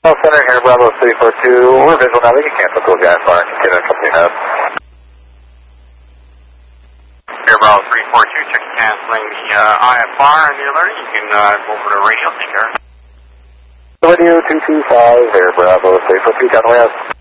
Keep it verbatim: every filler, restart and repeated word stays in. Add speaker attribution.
Speaker 1: Center here, Bravo three four two. We're visual now. We can cancel those guys far and continue to company note.
Speaker 2: Here, Bravo three four two, check canceling the uh, I F R and the alert. You can uh, go over to radio, take care.
Speaker 1: Radio two two five, here, Bravo three four two, down west.